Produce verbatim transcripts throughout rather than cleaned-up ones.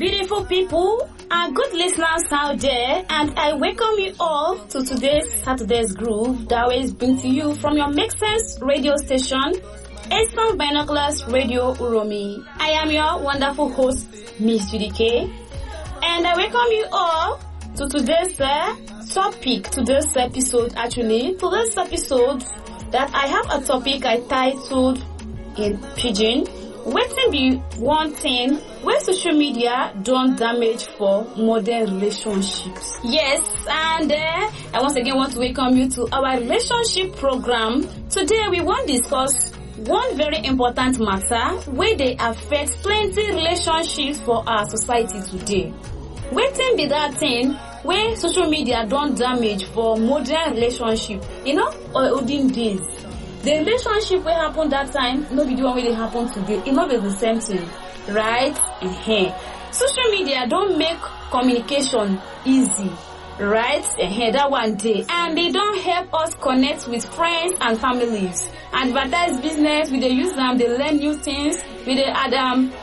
beautiful people and good listeners out there, and I welcome you all to today's Saturday's Groove that always brings to you from your Make Sense radio station, Eastern Binoculars Radio Uromi. I am your wonderful host, Miss Judy K, and I welcome you all to today's uh, topic, today's episode actually, today's episode that I have a topic I titled in Pidgin, wetin be one thing where social media don't damage for modern relationships. Yes, and uh, I once again want to welcome you to our relationship program. Today we want to discuss one very important matter where they affect plenty relationships for our society today. Wetin be that thing where social media don't damage for modern relationship, you know, or olden days. The relationship will happen that time, no be the one will happen today. It not be the same thing, right? Uh-huh. Social media don't make communication easy, right? Uh-huh. That one day, and they don't help us connect with friends and families. Advertise business, we they use them, they learn new things, we they add them.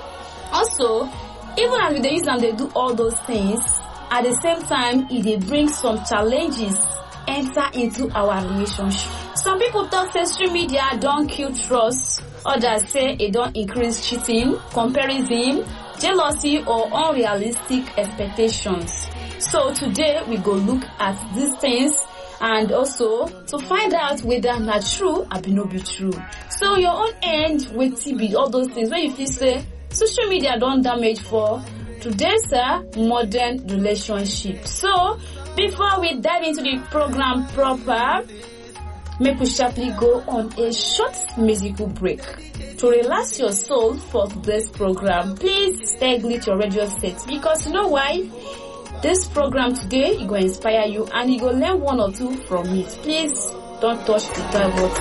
Also, even as we they use them, they do all those things. At the same time, it they bring some challenges enter into our relationship. Some people talk social media don't kill trust. Others say it don't increase cheating, comparison, jealousy, or unrealistic expectations. So today we go look at these things and also to find out whether not true or be no be true. So your own end with T B, all those things where you feel say social media don't damage for today's uh, modern relationship. So before we dive into the program proper, make we sharply go on a short musical break. To relax your soul for today's program, please stay glued to your radio set, because you know why? This program today is going to inspire you and you will learn one or two from it. Please don't touch the dial button.